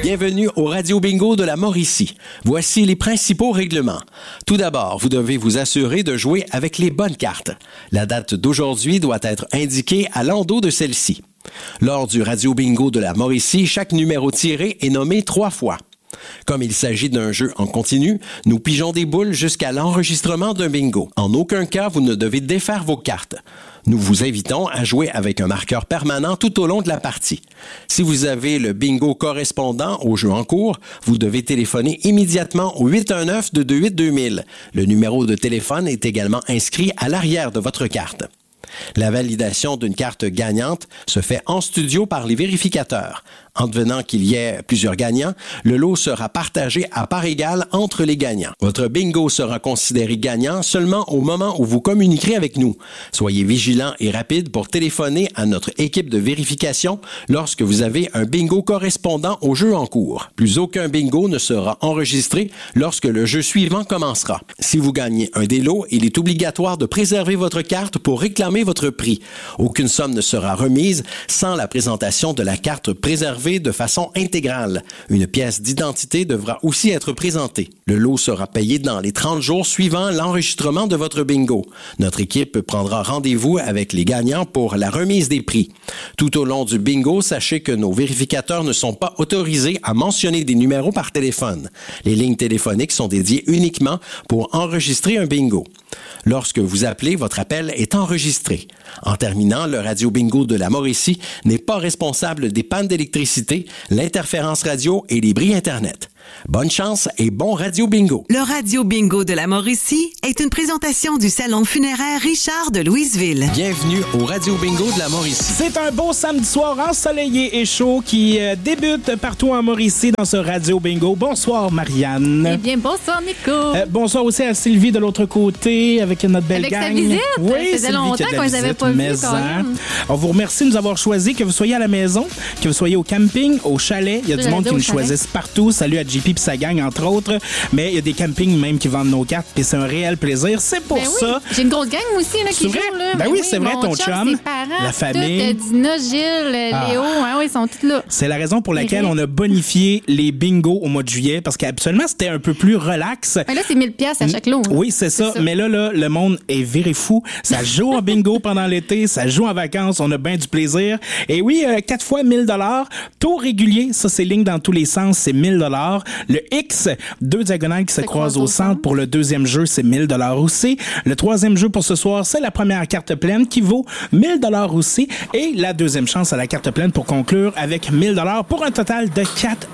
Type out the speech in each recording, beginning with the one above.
Bienvenue au Radio Bingo de la Mauricie. Voici les principaux règlements. Tout d'abord, vous devez vous assurer de jouer avec les bonnes cartes. La date d'aujourd'hui doit être indiquée à l'endos de celle-ci. Lors du Radio Bingo de la Mauricie, chaque numéro tiré est nommé 3 fois. Comme il s'agit d'un jeu en continu, nous pigeons des boules jusqu'à l'enregistrement d'un bingo. En aucun cas, vous ne devez défaire vos cartes. Nous vous invitons à jouer avec un marqueur permanent tout au long de la partie. Si vous avez le bingo correspondant au jeu en cours, vous devez téléphoner immédiatement au 819-228-2000. Le numéro de téléphone est également inscrit à l'arrière de votre carte. La validation d'une carte gagnante se fait en studio par les vérificateurs. Advenant qu'il y ait plusieurs gagnants, le lot sera partagé à part égale entre les gagnants. Votre bingo sera considéré gagnant seulement au moment où vous communiquerez avec nous. Soyez vigilants et rapides pour téléphoner à notre équipe de vérification lorsque vous avez un bingo correspondant au jeu en cours. Plus aucun bingo ne sera enregistré lorsque le jeu suivant commencera. Si vous gagnez un des lots, il est obligatoire de préserver votre carte pour réclamer votre prix. Aucune somme ne sera remise sans la présentation de la carte préservée de façon intégrale. Une pièce d'identité devra aussi être présentée. Le lot sera payé dans les 30 jours suivant l'enregistrement de votre bingo. Notre équipe prendra rendez-vous avec les gagnants pour la remise des prix. Tout au long du bingo, sachez que nos vérificateurs ne sont pas autorisés à mentionner des numéros par téléphone. Les lignes téléphoniques sont dédiées uniquement pour enregistrer un bingo. Lorsque vous appelez, votre appel est enregistré. En terminant, le Radio Bingo de la Mauricie n'est pas responsable des pannes d'électricité, l'interférence radio et les bris Internet. Bonne chance et bon Radio Bingo. Le Radio Bingo de la Mauricie est une présentation du Salon funéraire Richard de Louisville. Bienvenue au Radio Bingo de la Mauricie. C'est un beau samedi soir ensoleillé et chaud qui débute partout en Mauricie dans ce Radio Bingo. Bonsoir Marianne. Eh bien, bonsoir Nico. Bonsoir aussi à Sylvie de l'autre côté avec notre belle gang. Avec sa visite. Oui, ça faisait longtemps qu'on les avait pas vus. On vous remercie de nous avoir choisis, que vous soyez à la maison, que vous soyez au camping, au chalet. Il y a du monde qui nous choisissent partout. Salut à JP et sa gang, entre autres. Mais il y a des campings même qui vendent nos cartes, puis c'est un réel plaisir. C'est pour ça. J'ai une grosse gang aussi là, qui joue. Là. Ben oui, c'est vrai, ton chum, ses parents, la famille. Dina, Gilles, Léo, ils sont tous là. C'est la raison pour laquelle on a bonifié les bingos au mois de juillet, parce qu'habituellement, c'était un peu plus relax. Mais là, c'est 1000$ à chaque lot. Hein. Oui, c'est ça. Mais là, le monde est viré fou. Ça joue en bingo pendant l'été, ça joue en vacances, on a bien du plaisir. Et oui, 4 fois 1000$. Taux régulier, ça, c'est ligne dans tous les sens, c'est 1000$. Le X, 2 diagonales qui se croisent au centre pour le deuxième jeu, c'est 1000$ aussi. Le troisième jeu pour ce soir, c'est la première carte pleine qui vaut 1000$ aussi. Et la deuxième chance à la carte pleine pour conclure avec 1000$ pour un total de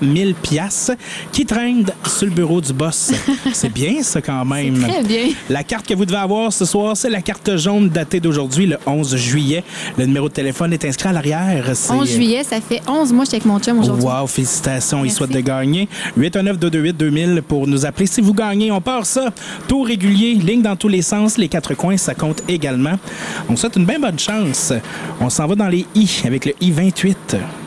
4000$ qui traînent sur le bureau du boss. C'est bien ça quand même. C'est très bien. La carte que vous devez avoir ce soir, c'est la carte jaune datée d'aujourd'hui, le 11 juillet. Le numéro de téléphone est inscrit à l'arrière. 11 juillet, ça fait 11 mois que je suis avec mon chum aujourd'hui. Wow, félicitations. Merci. Il souhaite de gagner. 819-228-2000 pour nous appeler. Si vous gagnez, on part ça. Taux régulier, ligne dans tous les sens. Les 4 coins, ça compte également. On souhaite une bien bonne chance. On s'en va dans les I avec le I28.